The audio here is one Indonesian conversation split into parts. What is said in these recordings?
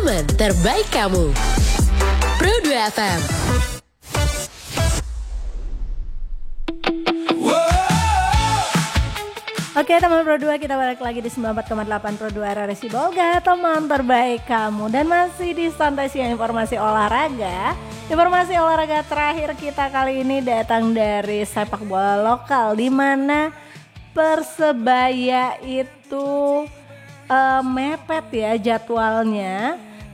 Teman terbaik kamu. Pro 2 FM. Oke teman Pro 2, kita balik lagi di 94,8 Pro 2 RRI Sibolga, teman terbaik kamu. Dan masih di Santai Siang Informasi Olahraga. Informasi olahraga terakhir kita kali ini datang dari sepak bola lokal, di mana Persebaya itu mepet ya jadwalnya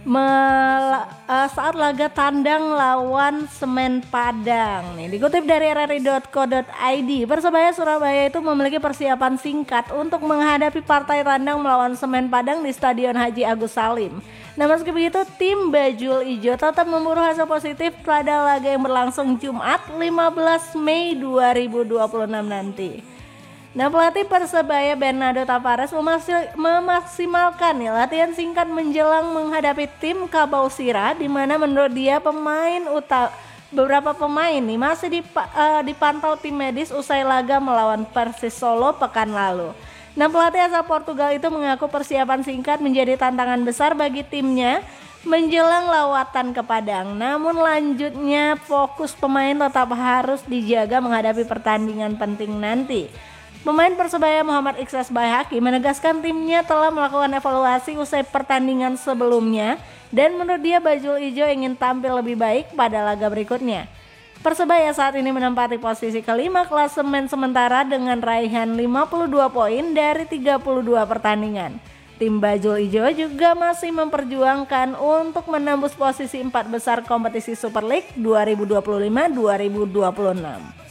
saat laga tandang lawan Semen Padang. Nih, dikutip dari rri.co.id, Persebaya Surabaya itu memiliki persiapan singkat untuk menghadapi partai tandang melawan Semen Padang di Stadion Haji Agus Salim. Nah, meski begitu, tim Bajul Ijo tetap memburu hasil positif pada laga yang berlangsung Jumat 15 Mei 2026 nanti. Nah, pelatih Persebaya Bernardo Tavares memaksimalkan nih latihan singkat menjelang menghadapi tim Kabausira, di mana menurut dia beberapa pemain nih masih dipantau tim medis usai laga melawan Persis Solo pekan lalu. Nah, pelatih asal Portugal itu mengaku persiapan singkat menjadi tantangan besar bagi timnya menjelang lawatan ke Padang. Namun lanjutnya fokus pemain tetap harus dijaga menghadapi pertandingan penting nanti. Pemain Persebaya Muhammad Ikhlas Baihaqi menegaskan timnya telah melakukan evaluasi usai pertandingan sebelumnya dan menurut dia Bajul Ijo ingin tampil lebih baik pada laga berikutnya. Persebaya saat ini menempati posisi kelima klasemen sementara dengan raihan 52 poin dari 32 pertandingan. Tim Bajul Ijo juga masih memperjuangkan untuk menembus posisi 4 besar kompetisi Super League 2025-2026.